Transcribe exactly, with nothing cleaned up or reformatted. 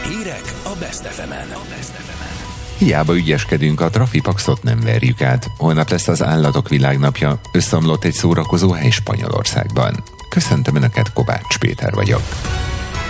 Hírek a Best ef emen. Hiába ügyeskedünk, a trafipaxot nem verjük át. Holnap lesz az Állatok Világnapja, összeomlott egy szórakozó hely Spanyolországban. Köszöntöm Önöket, Kovács Péter vagyok.